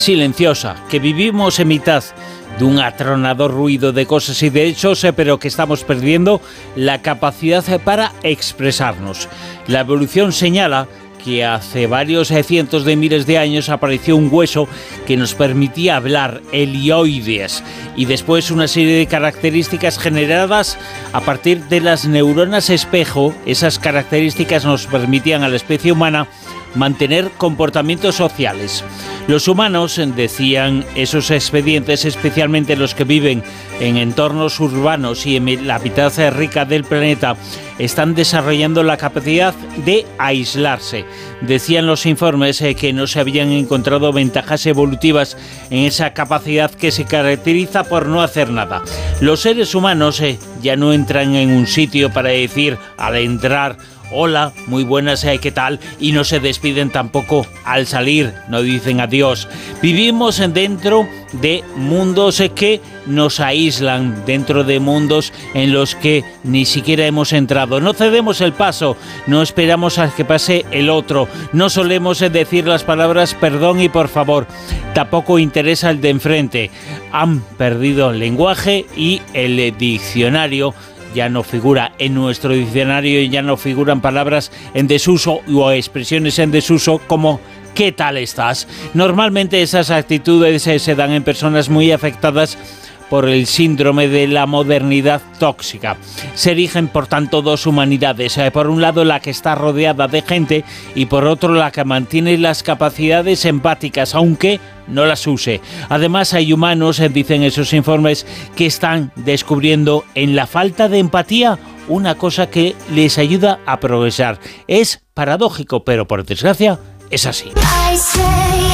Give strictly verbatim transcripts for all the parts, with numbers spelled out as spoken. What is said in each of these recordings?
silenciosa, que vivimos en mitad de un atronador ruido de cosas y de hechos, pero que estamos perdiendo la capacidad para expresarnos. La evolución señala que hace varios cientos de miles de años apareció un hueso que nos permitía hablar, el hioides, y después una serie de características generadas a partir de las neuronas espejo. Esas características nos permitían a la especie humana mantener comportamientos sociales. Los humanos, decían esos expedientes, especialmente los que viven en entornos urbanos y en la mitad rica del planeta, están desarrollando la capacidad de aislarse. Decían los informes eh, que no se habían encontrado ventajas evolutivas en esa capacidad que se caracteriza por no hacer nada. Los seres humanos eh, ya no entran en un sitio para decir al entrar: hola, muy buenas, ¿qué tal? Y no se despiden tampoco al salir, no dicen adiós. Vivimos dentro de mundos que nos aíslan, dentro de mundos en los que ni siquiera hemos entrado. No cedemos el paso, no esperamos a que pase el otro, no solemos decir las palabras perdón y por favor, tampoco interesa el de enfrente. Han perdido el lenguaje y el diccionario ya no figura en nuestro diccionario, y ya no figuran palabras en desuso o expresiones en desuso como ¿qué tal estás? Normalmente esas actitudes se dan en personas muy afectadas por el síndrome de la modernidad tóxica. Se erigen, por tanto, dos humanidades. Por un lado, la que está rodeada de gente, y por otro, la que mantiene las capacidades empáticas, aunque no las use. Además, hay humanos, dicen esos informes, que están descubriendo en la falta de empatía una cosa que les ayuda a progresar. Es paradójico, pero por desgracia es así. I say,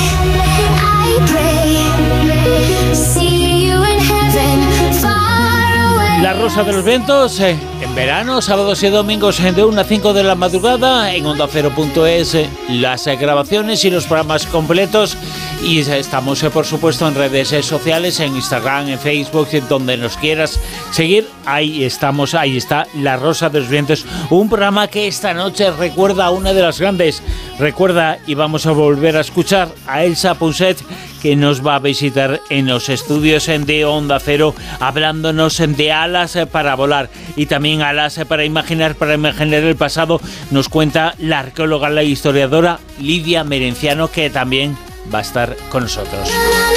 I pray, see you in heaven, far away. La Rosa de los Vientos, eh, en verano, sábados y domingos de una a cinco de la madrugada, en onda cero punto es, eh, las eh, grabaciones y los programas completos. Y estamos, eh, por supuesto, en redes eh, sociales, en Instagram, en Facebook, donde nos quieras seguir. Ahí estamos, ahí está La Rosa de los Vientos, un programa que esta noche recuerda a una de las grandes. Recuerda, y vamos a volver a escuchar a Elsa Pousset, que nos va a visitar en los estudios de Onda Cero, hablándonos de alas para volar y también alas para imaginar, para imaginar el pasado. Nos cuenta la arqueóloga, la historiadora Lidia Merenciano, que también va a estar con nosotros.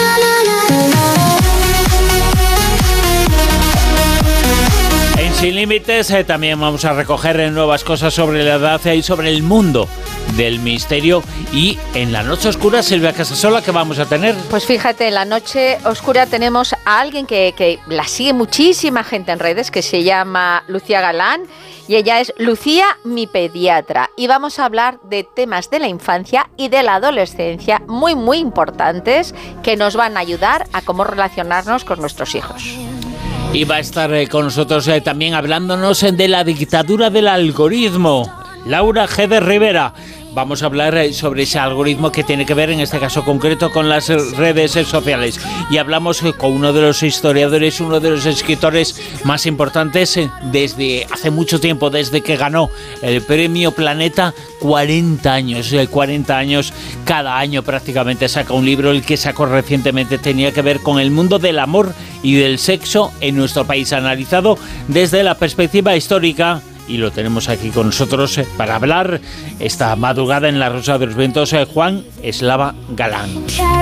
En Sin Límites eh, también vamos a recoger nuevas cosas sobre la edad y sobre el mundo del misterio. Y en la noche oscura, Silvia Casasola, ¿qué vamos a tener? Pues fíjate, en la noche oscura tenemos a alguien que, que la sigue muchísima gente en redes, que se llama Lucía Galán, y ella es Lucía, mi pediatra. Y vamos a hablar de temas de la infancia y de la adolescencia muy, muy importantes, que nos van a ayudar a cómo relacionarnos con nuestros hijos. Y va a estar eh, con nosotros eh, también hablándonos eh, de la dictadura del algoritmo, Laura G. de Rivera. Vamos a hablar eh, sobre ese algoritmo que tiene que ver, en este caso concreto, con las redes eh, sociales. Y hablamos eh, con uno de los historiadores, uno de los escritores más importantes eh, desde hace mucho tiempo, desde que ganó el premio Planeta. cuarenta años, eh, cuarenta años, cada año prácticamente saca un libro. El que sacó recientemente tenía que ver con el mundo del amor y del sexo en nuestro país, analizado desde la perspectiva histórica. Y lo tenemos aquí con nosotros eh, para hablar esta madrugada en La Rosa de los Vientos, eh, Juan Eslava Galán.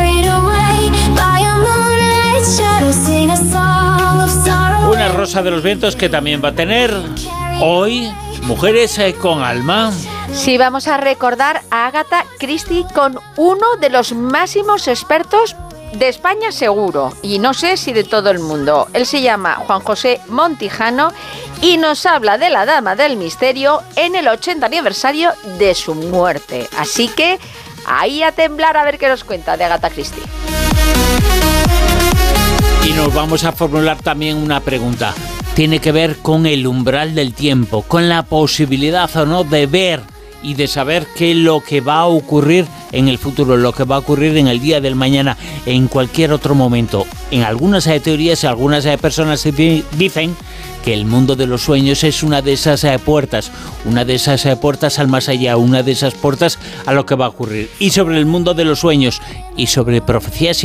Una Rosa de los Vientos que también va a tener hoy Mujeres eh, con Alma. Sí, vamos a recordar a Agatha Christie con uno de los máximos expertos de España seguro, y no sé si de todo el mundo. Él se llama Juan José Montijano y nos habla de la Dama del Misterio en el ochenta aniversario de su muerte. Así que ahí a temblar a ver qué nos cuenta de Agatha Christie. Y nos vamos a formular también una pregunta. Tiene que ver con el umbral del tiempo, con la posibilidad o no de ver y de saber qué es lo que va a ocurrir en el futuro, lo que va a ocurrir en el día del mañana, en cualquier otro momento. En algunas eh, teorías, algunas eh, personas dicen que el mundo de los sueños es una de esas eh, puertas, una de esas eh, puertas al más allá, una de esas puertas a lo que va a ocurrir. Y sobre el mundo de los sueños y sobre profecías